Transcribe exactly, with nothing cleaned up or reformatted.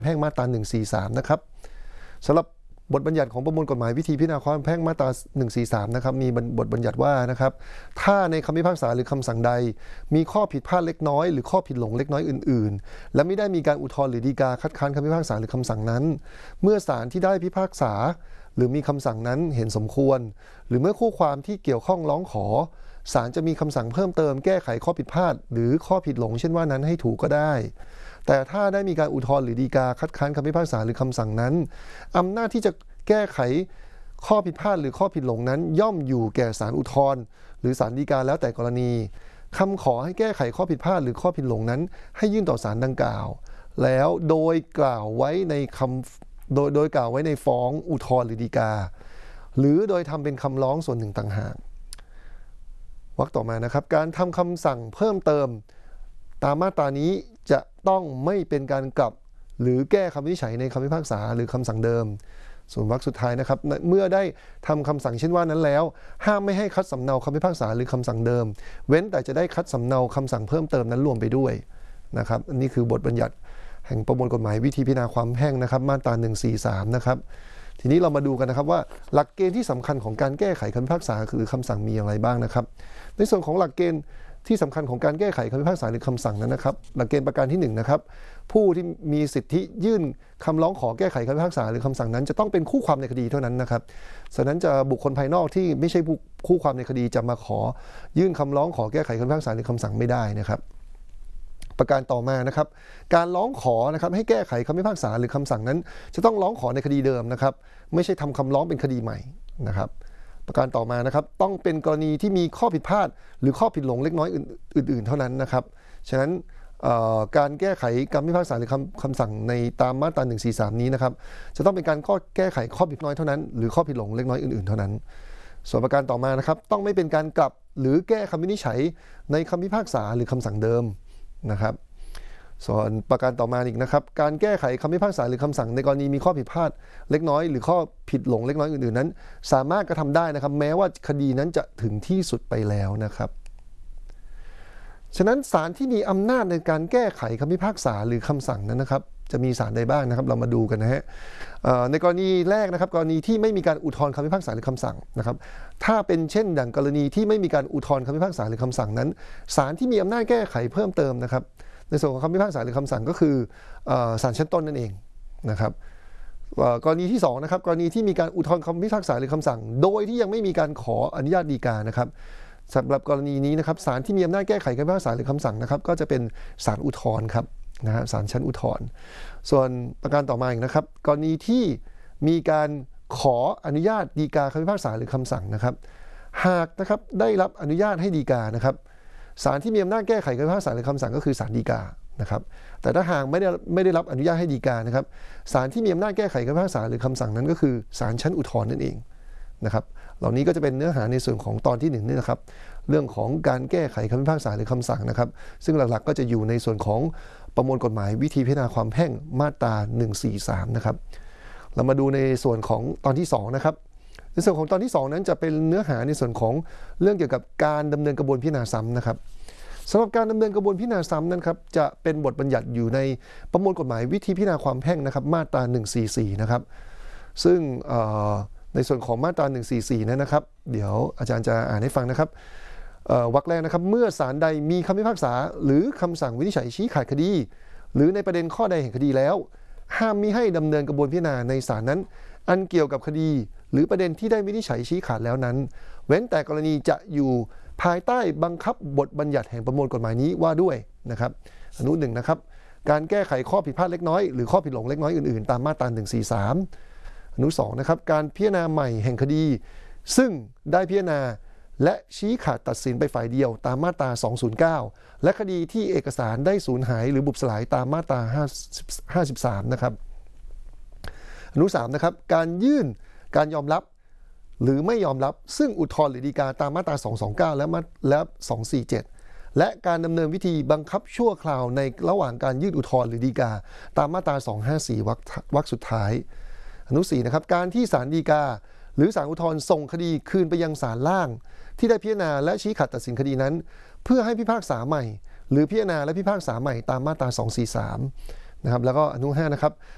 แพ่งมาตราหนึ่งสี่สามนะครับสำหรับบทบัญญัติของประมวลกฎหมายวิธีพิจารณาความแพ่งมาตราหนึ่งสี่สามนะครับมีบทบัญญัติว่านะครับถ้าในคำพิพากษาหรือคำสั่งใดมีข้อผิดพลาดเล็กน้อยหรือข้อผิดหลงเล็กน้อยอื่นๆและไม่ได้มีการอุทธรณ์หรือฎีกาคัดค้านคำพิพากษาหรือคำสั่งนั้นเมื่อศาลที่ได้พิพากษาหรือมีคำสั่งนั้นเห็นสมควรหรือเมื่อคู่ความที่เกี่ยวข้องร้องขอศาลจะมีคำสั่งเพิ่มเติมแก้ไขข้อผิดพลาดหรือข้อผิดหลงเช่นว่านั้นให้ถูกก็ได้แต่ถ้าได้มีการอุทธรณ์หรือฎีกาคัดค้านคำพิพากษาหรือคำสั่งนั้นอำนาจที่จะแก้ไขข้อผิดพลาดหรือข้อผิดหลงนั้นย่อมอยู่แก่ศาลอุทธรณ์หรือศาลฎีกาแล้วแต่กรณีคำขอให้แก้ไขข้อผิดพลาดหรือข้อผิดหลงนั้นให้ยื่นต่อศาลดังกล่าวแล้วโดยกล่าวไว้ในคำโดยโดยกล่าวไว้ในฟ้องอุทธรณ์หรือฎีกาหรือโดยทำเป็นคำร้องส่วนหนึ่งต่างหากวรรคต่อมานะครับการทำคำสั่งเพิ่มเติมตามมาตรานี้จะต้องไม่เป็นการกลับหรือแก้คำวินิจฉัยในคำพิพากษาหรือคำสั่งเดิมส่วนวรรคสุดท้ายนะครับเมื่อได้ทำคำสั่งเช่นว่านั้นแล้วห้ามไม่ให้คัดสำเนาคำพิพากษาหรือคำสั่งเดิมเว้นแต่จะได้คัดสำเนาคำสั่งเพิ่มเติมนั้นรวมไปด้วยนะครับอันนี้คือบทบัญญัติแห่งประมวลกฎหมายวิธีพิจารณาความแพ่งนะครับมาตราหนึ่งสี่สามนะครับทีนี้เรามาดูกันนะครับว่าหลักเกณฑ์ที่สำคัญของการแก้ไขคำพิพากษาหรือคำสั่งมีอย่างไรบ้างนะครับในส่วนของหลักเกณฑ์ที่สำคัญของการแก้ไขคำพิพากษาหรือคำสั่งนั้นนะครับหลักเกณฑ์ประการที่หนึ่งนะครับผู้ที่มีสิทธิยื่นคำร้องขอแก้ไขคำพิพากษาหรือคำสั่งนั้นจะต้องเป็นคู่ความในคดีเท่านั้นนะครับฉะนั้นจะบุคคลภายนอกที่ไม่ใช่คู่ความในคดีจะมาขอยื่นคำร้องขอแก้ไขคำพิพากษาหรือคำสั่งไม่ได้นะครับประการต่อมานะครับการร้องขอนะครับให้แก้ไขคำพิพากษาหรือคำสั่งนั้นจะต้องร้องขอในคดีเดิมนะครับไม่ใช่ทำคำร้องเป็นคดีใหม่นะครับประการต่อมานะครับต้องเป็นกรณีที่มีข้อผิดพลาดหรือข้อผิดหลงเล็กน้อยอื่นๆเท่านั้นนะครับฉะนั้นการแก้ไขคำพิพากษาหรือคำคำสั่งในตามมาตราหนึ่งสี่สามนี้นะครับจะต้องเป็นการข้อแก้ไขข้อผิดน้อยเท่านั้นหรือข้อผิดหลงเล็กน้อยอื่นๆเท่านั้นส่วนประการต่อมานะครับต้องไม่เป็นการกลับหรือแก้คำวินิจฉัยในคำพิพากษาหรือคำสั่งเดิมนะครับส่วนประการต่อมาอีกนะครับการแก้ไขคำพิพากษาหรือคำสั่งในกรณีมีข้อผิดพลาดเล็กน้อยหรือข้อผิดหลงเล็กน้อยอื่นๆนั้นสามารถกระทำได้นะครับแม้ว่าคดีนั้นจะถึงที่สุดไปแล้วนะครับฉะนั้นศาลที่มีอำนาจในการแก้ไขคำพิพากษาหรือคำสั่งนั้นนะครับจะมีศาลใดบ้างนะครับเรามาดูกันนะฮะในกรณีแรกนะครับกรณีที่ไม่มีการอุทธรณ์คำพิพากษาหรือคำสั่งนะครับถ้าเป็นเช่นดังกรณีที่ไม่มีการอุทธรณ์คำพิพากษาหรือคำสั่งนั้นศาลที่มีอำนาจแก้ไขเพิ่มเติมนะครับในส่วนของคำพิพากษาหรือคำสั่งก็คือศาลชั้นต้นนั่นเองนะครับกรณีที่สองนะครับกรณีที่มีการอุทธรณ์คำพิพากษาหรือคำสั่งโดยที่ยังไม่มีการขออนุญาตฎีกานะครับสำหรับกรณีนี้นะครับศาลที่มีอำนาจแก้ไขคำพิพากษาหรือคำสั่งนะครับก็จะเป็นศาลอุทธรณ์ครับนะฮะศาลชั้นอุทธรณ์ส่วนประการต่อมาอีกนะครับกรณีที่มีการขออนุญาตฎีกาคำพิพากษาหรือคำสั่งนะครับหากนะครับได้รับอนุญาตให้ฎีกานะครับศาลที่มีอำนาจแก้ไขคำพิพากษาหรือคำสั่งก็คือศาลฎีกานะครับแต่ถ้าหากไม่ได้ไม่ได้รับอนุญาตให้ฎีกานะครับศาลที่มีอำนาจแก้ไขคำพิพากษาหรือคำสั่งนั้นก็คือศาลชั้นอุทธรณ์นั่นเองนะครับเหล่านี้ก็จะเป็นเนื้อหาในส่วนของตอนที่หนึ่งนี่นะครับเรื่องของการแก้ไขคำพิพากษาหรือคำสั่งนะครับซึ่งหลักๆก็จะอยู่ในส่วนของประมวลกฎหมายวิธีพิจารณาความแพ่งมาตราหนึ่งสี่สามนะครับเรามาดูในส่วนของตอนที่สองนะครับในส่วนของตอนที่สองนั้นจะเป็นเนื้อหาในส่วนของเรื่องเกี่ยวกับการดำเนินกระบวนพิจารณาซ้ำนะครับสำหรับการดำเนินกระบวนพิจารณาซ้ำนั้นครับจะเป็นบทบัญญัติอยู่ในประมวลกฎหมายวิธีพิจารณาความแพ่งนะครับมาตราหนึ่งสี่สี่นะครับซึ่งในส่วนของมาตราหนึ่งสี่สี่นั้นนะครับเดี๋ยวอาจารย์จะอ่านให้ฟังนะครับวรรคแรกนะครับเมื่อศาลใดมีคำพิพากษาหรือคำสั่งวินิจฉัยชี้ขาดคดีหรือในประเด็นข้อใดแห่งคดีแล้วห้ามมิให้ดำเนินกระบวนพิจารณาในศาลนั้นอันเกี่ยวกับคดีหรือประเด็นที่ได้วินิจฉัยชี้ขาดแล้วนั้นเว้นแต่กรณีจะอยู่ภายใต้บังคับบทบัญญัติแห่งประมวลกฎหมายนี้ว่าด้วยนะครับอนุหนึ่งนะครับการแก้ไขข้อผิดพลาดเล็กน้อยหรือข้อผิดหลงเล็กน้อยอื่นๆตามมาตราหนึ่งสี่สามอนุสองนะครับการพิจารณาใหม่แห่งคดีซึ่งได้พิจารณาและชี้ขาดตัดสินไปฝ่ายเดียวตามมาตราสองศูนย์เก้าและคดีที่เอกสารได้สูญหายหรือบุบสลายตามมาตราห้าสิบสามนะครับอนุสามนะครับการยื่นการยอมรับหรือไม่ยอมรับซึ่งอุทธรณ์หรือฎีกาตามมาตราสองสองเก้าและและสองสี่เจ็ดและการดำเนินวิธีบังคับชั่วคราวในระหว่างการยื่นอุทธรณ์หรือฎีกาตามมาตราสองห้าสี่วรรควรรคสุดท้ายอนุสี่นะครับการที่ศาลฎีกาหรือศาลอุทธรณ์ส่งคดีคืนไปยังศาลล่างที่ได้พิจารณาและชี้ขาดตัดสินคดีนั้นเพื่อให้พิพากษาใหม่หรือพิจารณาและพิพากษาใหม่ตามมาตราสองสี่สามนะครับแล้วก็อนุห้านะครับ